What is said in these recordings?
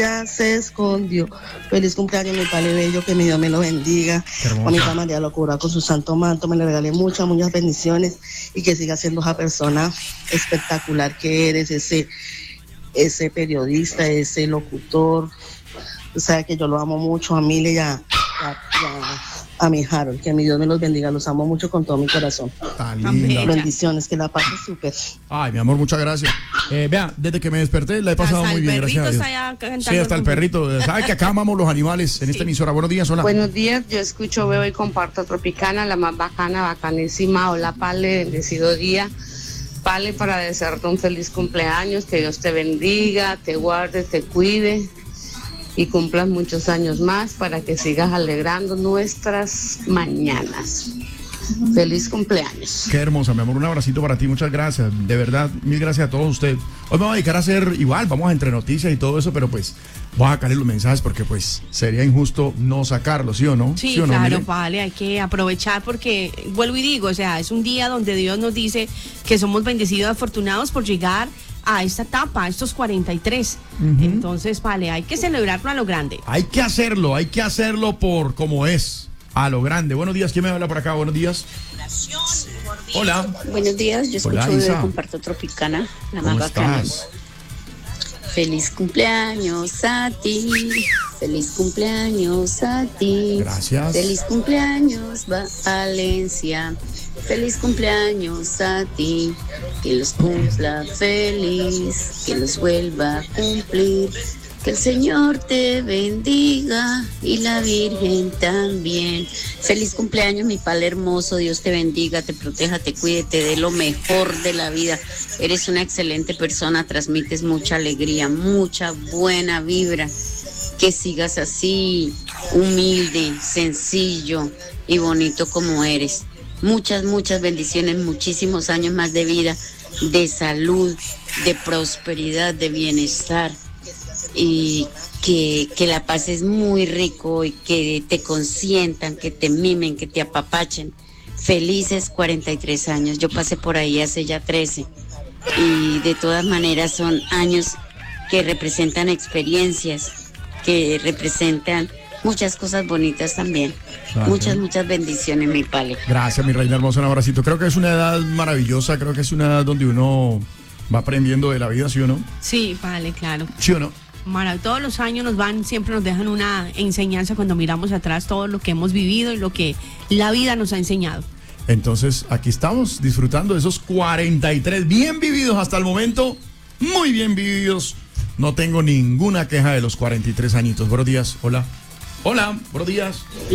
Ya se escondió. Feliz cumpleaños, mi padre bello, que mi Dios me lo bendiga. Bonita María lo cura con su santo manto, me le regale muchas bendiciones y que siga siendo esa persona espectacular que eres, ese periodista, ese locutor. O sea que yo lo amo mucho, a Mile y a mi Harold, que mi Dios me los bendiga, los amo mucho con todo mi corazón. Tan linda. Bendiciones, que la paz es súper. Ay, mi amor, muchas gracias. Vea, desde que me desperté la he pasado muy bien, gracias a Dios. Sí, hasta el perrito. ¿Sabe que acá amamos los animales en esta emisora? Buenos días, hola. Buenos días, yo escucho, veo y comparto Tropicana, la más bacana, bacanísima. Hola, Pale, bendecido día. Pale, para desearte un feliz cumpleaños, que Dios te bendiga, te guarde, te cuide y cumplas muchos años más para que sigas alegrando nuestras mañanas. Feliz cumpleaños. Qué hermosa, mi amor, un abracito para ti, muchas gracias, de verdad, mil gracias a todos ustedes. Hoy me voy a dedicar a hacer igual, vamos a entre noticias y todo eso, pero pues voy a sacarle los mensajes porque pues sería injusto no sacarlos, ¿sí o no? Sí, ¿Sí o no, claro, Mile? vale, hay que aprovechar porque, vuelvo y digo, o sea, es un día donde Dios nos dice que somos bendecidos, afortunados por llegar a esta etapa, a estos 43. Entonces, vale, hay que celebrarlo a lo grande. Hay que hacerlo por como es, a lo grande. Buenos días, ¿quién me habla por acá? Buenos días. Hola. Buenos días, yo escucho Hola, Isa. de Comparto Tropicana, la más ¿Cómo bacana. estás? Feliz cumpleaños a ti, feliz cumpleaños a ti. Gracias. Feliz cumpleaños, Valencia. Feliz cumpleaños a ti, que los cumpla feliz, que los vuelva a cumplir. Que el Señor te bendiga y la Virgen también. Feliz cumpleaños, mi Pale hermoso. Dios te bendiga, te proteja, te cuide, te dé lo mejor de la vida. Eres una excelente persona, transmites mucha alegría, mucha buena vibra. Que sigas así, humilde, sencillo y bonito como eres. Muchas bendiciones, muchísimos años más de vida, de salud, de prosperidad, de bienestar. Y que la pases muy rico y que te consientan, que te mimen, que te apapachen. Felices 43 años. Yo pasé por ahí hace ya 13 y de todas maneras son años que representan experiencias, que representan muchas cosas bonitas también. Gracias. Muchas bendiciones, mi Pale. Gracias, mi reina hermosa, un abracito. Creo que es una edad maravillosa, creo que es una edad donde uno va aprendiendo de la vida, ¿sí o no? Sí, vale, claro. ¿Sí o no? Todos los años siempre nos dejan una enseñanza cuando miramos atrás todo lo que hemos vivido y lo que la vida nos ha enseñado. Entonces, aquí estamos disfrutando de esos 43 bien vividos hasta el momento, muy bien vividos. No tengo ninguna queja de los 43 añitos. Buenos días, hola. Hola, buenos días.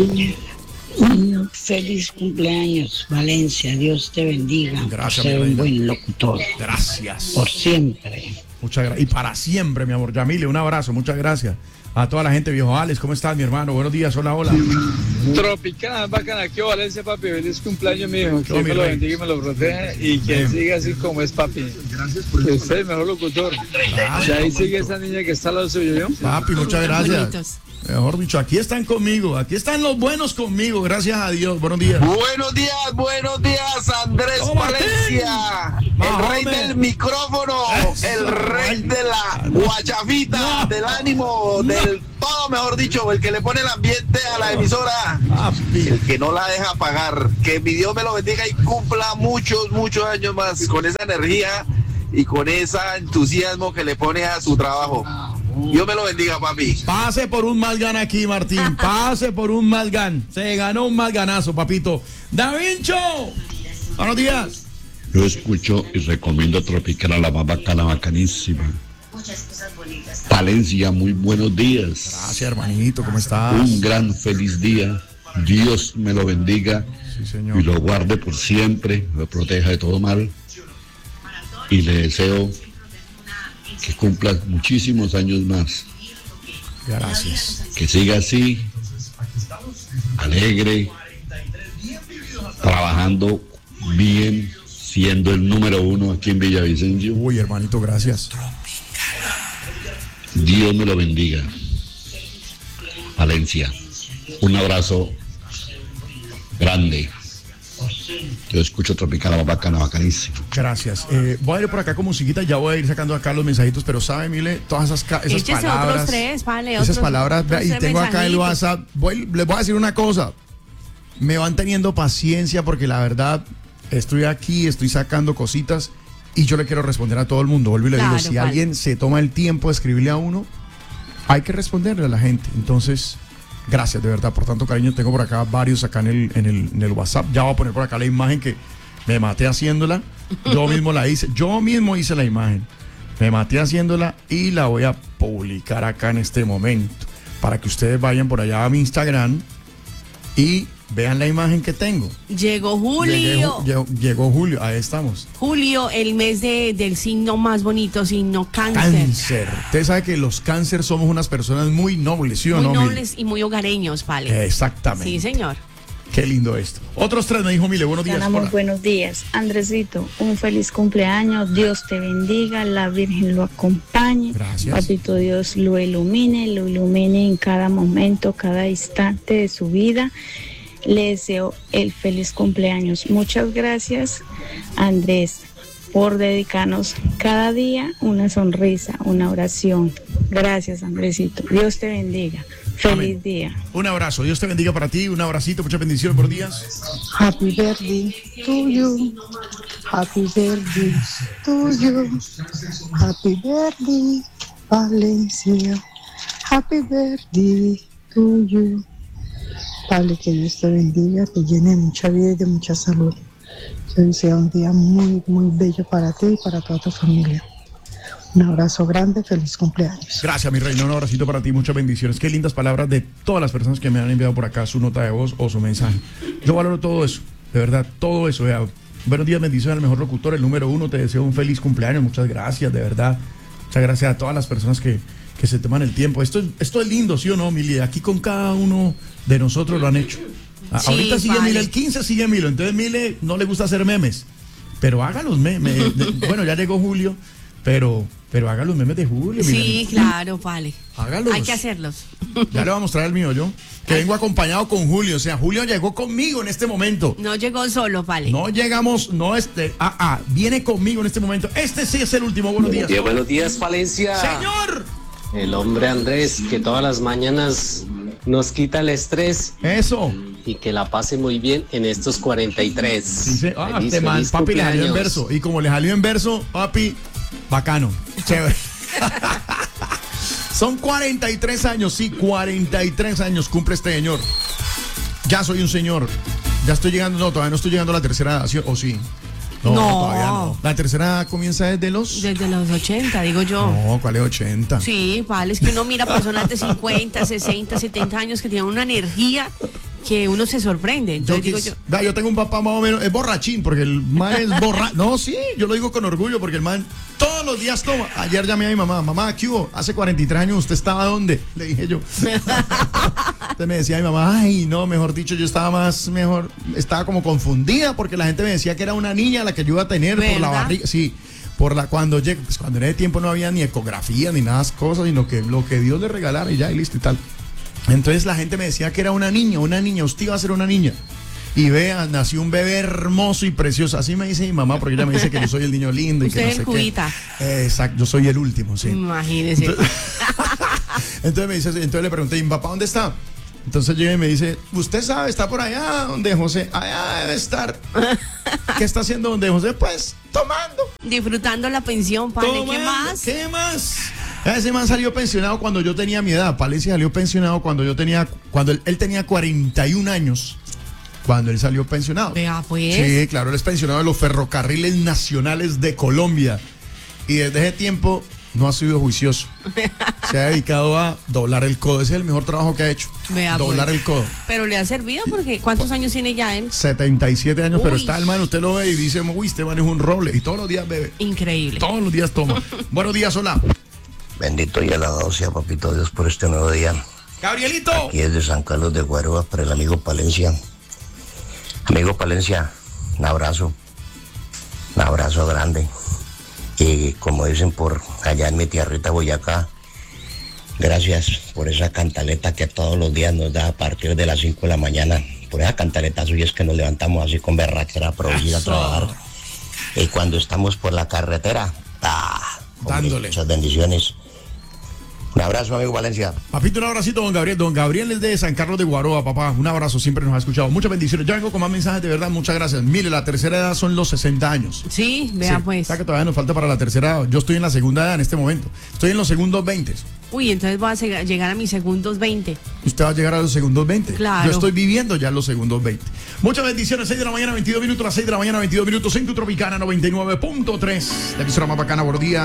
Feliz cumpleaños, Valencia. Dios te bendiga. Gracias, por ser mi un reina. buen locutor. Gracias. Por siempre. Muchas gracias. Y para siempre, mi amor. Yamile, un abrazo, muchas gracias. A toda la gente, viejo Alex, ¿cómo estás, mi hermano? Buenos días, hola, hola. Tropicana, bacana, aquí Valencia, papi. Feliz cumpleaños, mijo. Que mi me lo rey. bendiga y me lo proteja y que Bien. siga así como es, papi. Que usted es el mejor locutor. Y ahí sigue esa niña que está al lado suyo, ¿yo? Papi, muchas gracias. Bonitos. Mejor dicho, aquí están conmigo, aquí están los buenos conmigo, gracias a Dios. Buenos días. Buenos días, Andrés ¡Oh, Martín! Valencia, el Mahomes. rey del micrófono, Eso, el rey de la guachafita, No. del ánimo, No. del todo, mejor dicho, el que le pone el ambiente a la emisora, Papi. el que no la deja pagar. Que mi Dios me lo bendiga y cumpla muchos años más con esa energía y con ese entusiasmo que le pone a su trabajo. Dios me lo bendiga, papi. Pase por un malgan aquí, Martín. Pase por un malgan. Se ganó un malganazo, papito. ¡Da Vincho! Buenos días. Yo escucho y recomiendo Tropicana, la más bacana, bacanísima. Valencia, muy buenos días. Gracias, hermanito, ¿cómo estás? Un gran feliz día. Dios me lo bendiga Sí, y señor. lo guarde por siempre, lo proteja de todo mal. Y le deseo que cumpla muchísimos años más. Gracias. Que siga así, alegre, trabajando bien, siendo el número 1 aquí en Villavicencio. Uy, hermanito, gracias. Dios me lo bendiga. Valencia, un abrazo grande. Yo escucho Tropicana, más bacana, bacanísimo. Gracias. Voy a ir por acá con musiquita, ya voy a ir sacando acá los mensajitos, pero sabe, Mile, todas esas palabras. Otros tres, vale, esas otros, palabras, otros y tengo acá el WhatsApp. Les voy a decir una cosa. Me van teniendo paciencia porque la verdad estoy aquí, estoy sacando cositas y yo le quiero responder a todo el mundo. Vuelvo y le digo, si alguien se toma el tiempo de escribirle a uno, hay que responderle a la gente. Entonces, gracias de verdad por tanto cariño. Tengo por acá varios acá en el WhatsApp. Ya voy a poner por acá la imagen que me maté haciéndola. Yo mismo la hice. Yo mismo hice la imagen. Me maté haciéndola y la voy a publicar acá en este momento para que ustedes vayan por allá a mi Instagram y vean la imagen que tengo. Llegó Julio. Llegó Julio, ahí estamos. Julio, el mes del signo más bonito, signo Cáncer. Cáncer. Usted sabe que los cáncer somos unas personas muy nobles, ¿sí o no? Muy nobles y muy hogareños, vale. Exactamente. Sí, señor. Qué lindo esto. Otros tres me dijo Mile, buenos días. Muy buenos días. Andresito, un feliz cumpleaños. Dios te bendiga, la Virgen lo acompañe. Gracias. Papito Dios lo ilumine en cada momento, cada instante de su vida. Le deseo el feliz cumpleaños. Muchas gracias, Andrés, por dedicarnos cada día una sonrisa, una oración. Gracias, Andresito. Dios te bendiga. Feliz día. Un abrazo. Dios te bendiga para ti. Un abracito. Muchas bendiciones. Buenos días. Happy birthday to you. Happy birthday to you. Happy birthday, Valencia. Happy birthday to you. Padre, que Dios te bendiga, te llene de mucha vida y de mucha salud. Que hoy sea un día muy, muy bello para ti y para toda tu familia. Un abrazo grande, feliz cumpleaños. Gracias, mi reina, un abracito para ti, muchas bendiciones. Qué lindas palabras de todas las personas que me han enviado por acá su nota de voz o su mensaje. Yo valoro todo eso, de verdad, todo eso. Buenos días, bendiciones al mejor locutor, el número 1, te deseo un feliz cumpleaños, muchas gracias, de verdad. Muchas gracias a todas las personas que se toman el tiempo. Esto es lindo, ¿sí o no, Mili? Aquí con cada uno de nosotros lo han hecho. Sí, ahorita sigue Mile, el 15 sigue Milo, entonces Mile no le gusta hacer memes, pero haga los memes. Bueno, ya llegó Julio, pero haga los memes de Julio. Sí, claro, vale. Hágalos. Hay que hacerlos. Ya le voy a mostrar el mío yo, que vengo acompañado con Julio, o sea, Julio llegó conmigo en este momento. No llegó solo, vale. No llegamos, viene conmigo en este momento. Este sí es el último. Buenos días. Buenos días, Valencia. Señor. El hombre Andrés, que todas las mañanas nos quita el estrés. Eso. Y que la pase muy bien en estos 43. Sí, papi le salió en verso. Y como le salió en verso, papi, bacano. Chévere. Son 43 años, sí, 43 años cumple este señor. Ya soy un señor. Ya estoy llegando, todavía no estoy llegando a la tercera edad, ¿sí? ¿O sí? No, todavía no. ¿La tercera edad comienza desde los 80, digo yo. No, ¿cuál es 80? Sí, vale, es que uno mira personas de 50, 60, 70 años que tienen una energía que uno se sorprende. Entonces yo tengo un papá más o menos, es borrachín, porque el man es borracho. No, sí, yo lo digo con orgullo, porque el man todos los días toma. Ayer llamé a mi mamá, ¿qué hubo? Hace 43 años, ¿usted estaba dónde? Le dije yo. Entonces me decía mi mamá, ay, no, mejor dicho, yo estaba como confundida, porque la gente me decía que era una niña la que yo iba a tener. ¿Verdad? Por la barriga, sí. Cuando en ese tiempo no había ni ecografía ni nada de cosas, sino que lo que Dios le regalara y ya, y listo y tal. Entonces la gente me decía que era una niña, usted iba a ser una niña. Y vea, nació un bebé hermoso y precioso. Así me dice mi mamá, porque ella me dice que yo soy el niño lindo y que no sé qué. Exacto, yo soy el último, sí. Imagínese. Entonces le pregunté, ¿y mi papá dónde está? Entonces llega y me dice, usted sabe, está por allá donde José, allá debe estar. ¿Qué está haciendo donde José? Pues tomando. Disfrutando la pensión, padre. ¿Qué más? Ese man salió pensionado cuando yo tenía mi edad. Palencia salió pensionado cuando él tenía 41 años. Cuando él salió pensionado. Vea, pues. Sí, claro, él es pensionado de los ferrocarriles nacionales de Colombia. Y desde ese tiempo no ha sido juicioso. Se ha dedicado a doblar el codo. Ese es el mejor trabajo que ha hecho. Vea, doblar el codo. Pero le ha servido porque ¿cuántos años tiene ya él? 77 años, pero está el man, usted lo ve y dice, uy, este man es un roble. Y todos los días bebe. Increíble. Todos los días toma. Buenos días, hola. Bendito y alabado sea Papito Dios por este nuevo día. Gabrielito. Aquí desde San Carlos de Guaroa para el amigo Palencia. Amigo Palencia, un abrazo grande. Y como dicen por allá en mi tierrita Boyacá, gracias por esa cantaleta que todos los días nos da a partir de las 5 de la mañana. por esa cantareta suya es que nos levantamos así con berraquera para ir a trabajar. Y cuando estamos por la carretera, dándole. Muchas bendiciones. Un abrazo, amigo Valencia. Papito, un abracito, don Gabriel. Don Gabriel es de San Carlos de Guaroa, papá. Un abrazo, siempre nos ha escuchado. Muchas bendiciones. Yo vengo con más mensajes, de verdad, muchas gracias. Mire, la tercera edad son los 60 años. Sí, vea pues. O sea que todavía nos falta para la tercera edad. Yo estoy en la segunda edad en este momento. Estoy en los segundos 20. Uy, entonces voy a llegar a mis segundos 20. Usted va a llegar a los segundos 20. Claro. Yo estoy viviendo ya los segundos 20. Muchas bendiciones. 6 de la mañana, 22 minutos. Las 6 de la mañana, 22 minutos en tu Tropicana 99.3. La emisora más bacana, buenos días.